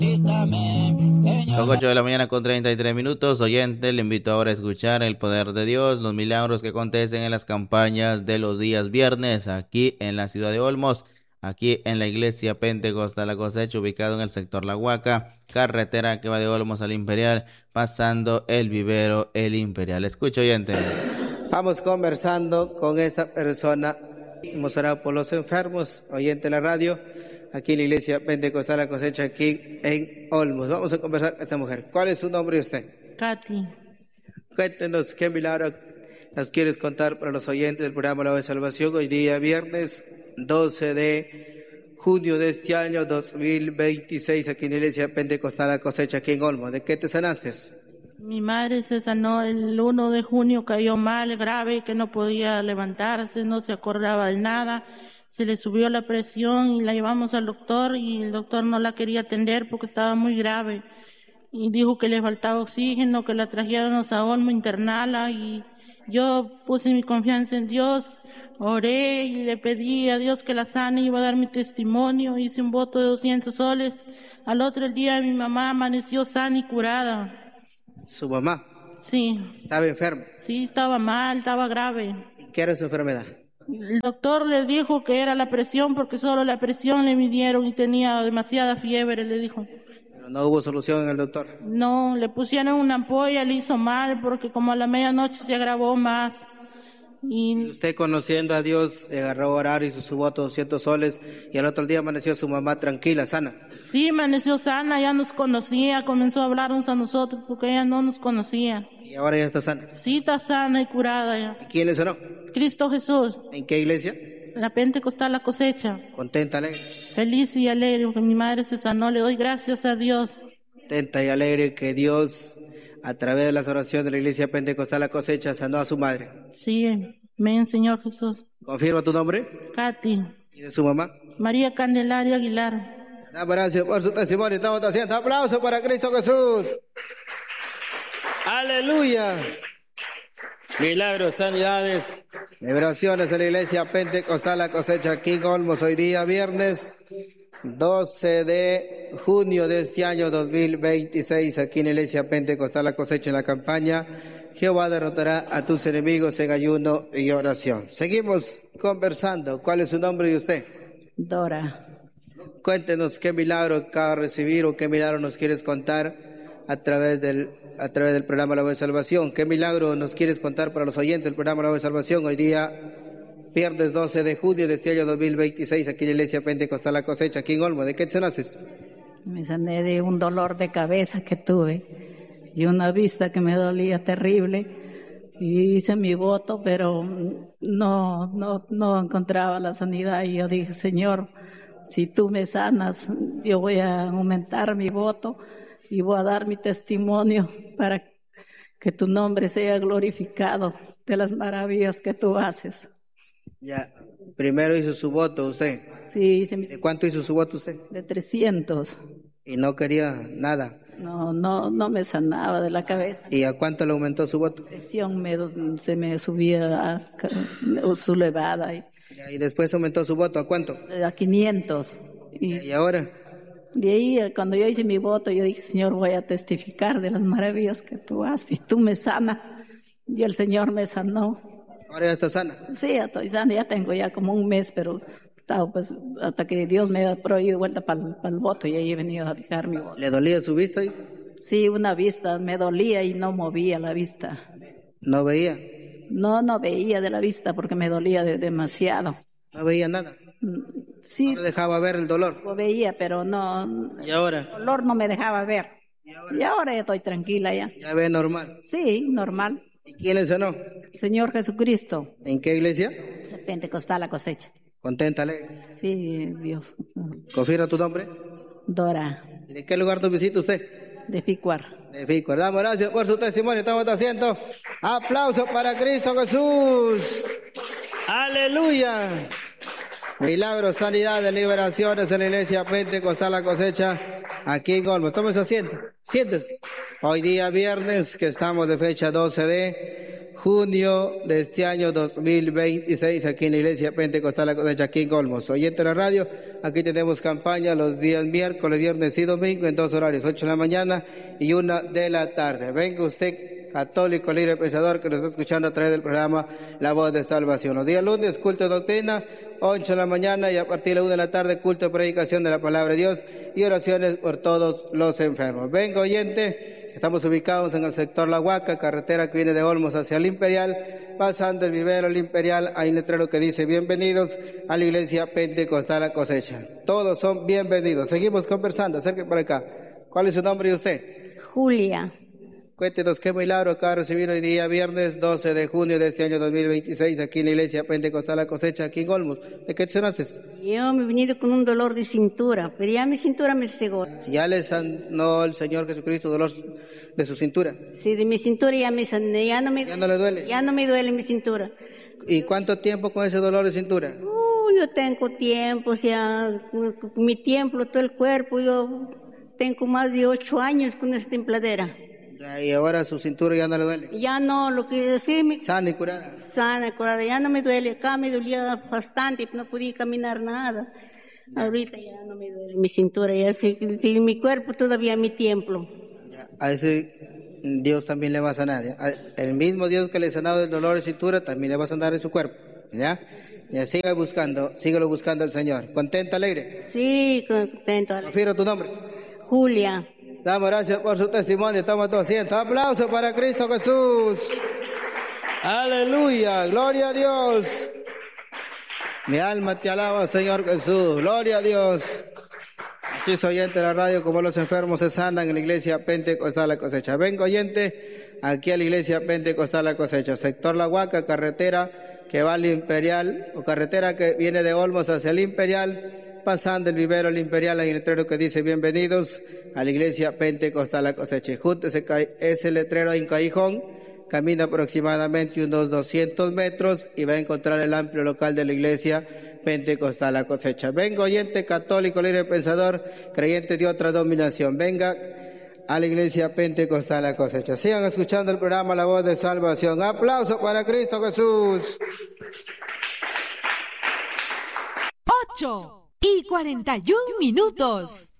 Son 8 de la mañana con 33 minutos. Oyente, le invito ahora a escuchar el poder de Dios, los milagros que acontecen en las campañas de los días viernes aquí en la ciudad de Olmos, aquí en la iglesia Pentecostal La Cosecha, ubicado en el sector La Huaca, carretera que va de Olmos al Imperial, pasando el vivero El Imperial. Escucha, oyente. Vamos conversando con esta persona. Hemos orado por los enfermos, oyente de la radio, aquí en la iglesia Pentecostal La Cosecha, aquí en Olmos. Vamos a conversar con esta mujer. ¿Cuál es su nombre de usted? Katy. Cuéntenos qué milagro nos quieres contar para los oyentes del programa La Voz de Salvación. Hoy día viernes 12 de junio de este año 2026, aquí en la iglesia Pentecostal La Cosecha, aquí en Olmos. ¿De qué te sanaste? Mi madre se sanó el 1 de junio, cayó mal, grave, que no podía levantarse, no se acordaba de nada. Se le subió la presión y la llevamos al doctor y el doctor no la quería atender porque estaba muy grave. Y dijo que le faltaba oxígeno, que la trajeran a Olmo, internala. Y yo puse mi confianza en Dios, oré y le pedí a Dios que la sane, iba a dar mi testimonio, hice un voto de 200 soles. Al otro día mi mamá amaneció sana y curada. ¿Su mamá? Sí. ¿Estaba enferma? Sí, estaba mal, estaba grave. ¿Y qué era su enfermedad? El doctor le dijo que era la presión porque solo la presión le midieron y tenía demasiada fiebre, le dijo. Pero no hubo solución en el doctor. No, le pusieron una ampolla, le hizo mal porque como a la medianoche se agravó más. Y usted, conociendo a Dios, agarró a orar, hizo su voto 200 soles y al otro día amaneció su mamá tranquila, sana. Sí, amaneció sana, ya nos conocía, comenzó a hablarnos a nosotros porque ella no nos conocía. ¿Y ahora ya está sana? Sí, está sana y curada ya. ¿Y quién le sanó? Cristo Jesús. ¿En qué iglesia? La Pentecostal La Cosecha. Contenta, alegre. Feliz y alegre porque mi madre se sanó, le doy gracias a Dios. Contenta y alegre que Dios, a través de las oraciones de la iglesia Pentecostal La Cosecha, sanó a su madre. Sí, amén, Señor Jesús. ¿Confirma tu nombre? Katy. ¿Y de su mamá? María Candelaria Aguilar. Gracias por su testimonio. Estamos haciendo aplausos para Cristo Jesús. Aleluya. Milagros, sanidades, liberaciones en la iglesia Pentecostal La Cosecha, aquí en Olmos, hoy día viernes 12 de junio de este año 2026, aquí en la iglesia Pentecostal La Cosecha, en la campaña Jehová derrotará a tus enemigos en ayuno y oración. Seguimos conversando. ¿Cuál es su nombre de usted? Dora. Cuéntenos qué milagro acaba de recibir o qué milagro nos quieres contar a través del programa La Voz de Salvación. ¿Qué milagro nos quieres contar para los oyentes del programa La Voz de Salvación? Hoy día, viernes 12 de junio de este año 2026, aquí en la iglesia Pentecostal La Cosecha, aquí en Olmo. ¿De qué te sanaste? Me sané de un dolor de cabeza que tuve y una vista que me dolía terrible. Y hice mi voto, pero no encontraba la sanidad. Y yo dije, Señor, si tú me sanas, yo voy a aumentar mi voto y voy a dar mi testimonio para que tu nombre sea glorificado de las maravillas que tú haces. Ya, primero hizo su voto usted. Sí. ¿De cuánto hizo su voto usted? De 300. ¿Y no quería nada? No me sanaba de la cabeza. ¿Y a cuánto le aumentó su voto? La presión se me subía a su elevada. Y después aumentó su voto, ¿a cuánto? A 500. ¿Y ahora? De ahí, cuando yo hice mi voto, yo dije, Señor, voy a testificar de las maravillas que tú haces. Y tú me sanas. Y el Señor me sanó. ¿Ahora ya está sana? Sí, ya estoy sana. Ya tengo ya como un mes, pero pues, hasta que Dios me ha prohibido vuelta para el voto y ahí he venido a dejar mi voto. ¿Le dolía su vista? Sí, una vista. Me dolía y no movía la vista. ¿No veía? No veía de la vista porque me dolía demasiado. ¿No veía nada? Sí. ¿No le dejaba ver el dolor? Lo veía, pero no. ¿Y ahora? El dolor no me dejaba ver. ¿Y ahora ya estoy tranquila ya. ¿Ya ve normal? Sí, normal. ¿Y quién le sanó? Señor Jesucristo. ¿En qué iglesia? La Pentecostal La Cosecha. ¿Contenta, alegre? Sí, Dios. ¿Confirma tu nombre? Dora. ¿Y de qué lugar nos visita usted? De Ficuar. De Ficuar. Damos gracias por su testimonio. Estamos haciendo aplausos para Cristo Jesús. Aleluya. Milagros, sanidades, liberaciones en la iglesia Pentecostal La Cosecha, aquí en Olmos. Tome asiento. Siéntese. Hoy día viernes, que estamos de fecha 12 de junio de este año 2026 aquí en la Iglesia Pentecostal La Cosecha, aquí en Olmos. Oyente de la radio, aquí tenemos campaña los días miércoles, viernes y domingo en 2 horarios, 8 de la mañana y 1 de la tarde. Venga usted, católico, libre pensador, que nos está escuchando a través del programa La Voz de Salvación. Los días lunes, culto de doctrina, 8 de la mañana y a partir de la 1 de la tarde, culto de predicación de la palabra de Dios y oraciones por todos los enfermos. Venga oyente. Estamos ubicados en el sector La Huaca, carretera que viene de Olmos hacia el Imperial, pasando el vivero al Imperial, hay un letrero que dice bienvenidos a la Iglesia Pentecostal La Cosecha. Todos son bienvenidos. Seguimos conversando, acerque por acá. ¿Cuál es su nombre y usted? Julia. Cuéntenos qué milagro acaba de recibir hoy día, viernes 12 de junio de este año 2026, aquí en la Iglesia Pentecostal La Cosecha, aquí en Olmos. ¿De qué te sanaste? Yo me he venido con un dolor de cintura, pero ya mi cintura me cegó. ¿Ya le sanó el Señor Jesucristo dolor de su cintura? Sí, de mi cintura ya me sané, ¿Ya no le duele? Ya no me duele mi cintura. ¿Y cuánto tiempo con ese dolor de cintura? Yo tengo tiempo, o sea, mi tiempo, todo el cuerpo, yo tengo más de 8 años con esta templadera. Y ahora su cintura ya no le duele. Ya no, lo que sí me... Sana y curada. Sana, curada, ya no me duele. Acá me dolía bastante, no podía caminar nada. Ahorita ya no me duele mi cintura, ya sí, mi cuerpo todavía mi templo. A ese Dios también le va a sanar, ¿ya? El mismo Dios que le sanado del dolor de cintura también le va a sanar en su cuerpo, ¿ya? Ya sígalo buscando al Señor. ¿Contenta, alegre? Sí, contento. Confirmo tu nombre. Julia. Damos gracias por su testimonio. Toma tu asiento. Aplauso para Cristo Jesús. Aleluya. Gloria a Dios. Mi alma te alaba, Señor Jesús. Gloria a Dios. Así es, oyente de la radio, como los enfermos se sanan en la Iglesia Pentecostal La Cosecha. Venga, oyente, aquí a la Iglesia Pentecostal La Cosecha. Sector La Huaca, carretera que va al Imperial, o carretera que viene de Olmos hacia el Imperial. Pasando el vivero al Imperial, hay un letrero que dice bienvenidos a la Iglesia Pentecostal La Cosecha. Junto ese letrero en callejón, camina aproximadamente unos 200 metros y va a encontrar el amplio local de la Iglesia Pentecostal La Cosecha. Venga, oyente católico, libre pensador, creyente de otra dominación, venga a la Iglesia Pentecostal La Cosecha. Sigan escuchando el programa La Voz de Salvación. Aplauso para Cristo Jesús. 8:41 minutos.